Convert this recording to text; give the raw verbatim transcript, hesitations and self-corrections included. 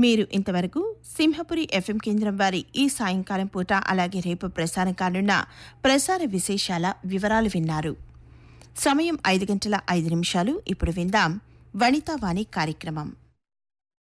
మీరు ఇంతవరకు సింహపురి ఎఫ్ఎం కేంద్రం వారి ఈ సాయంకాలం పూట అలాగే రేపు ప్రసారం కానున్న ప్రసార విశేషాల వివరాలు విన్నారు. సమయం ఐదు గంటల ఐదు నిమిషాలు. ఇప్పుడు విందాం వనితావాణి కార్యక్రమం.